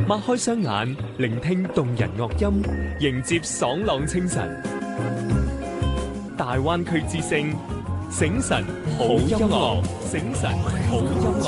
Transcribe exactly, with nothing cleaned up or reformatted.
擘開雙眼，聆聽動人樂音，迎接爽朗清晨。大灣區之聲，醒神好音樂，醒神好音樂。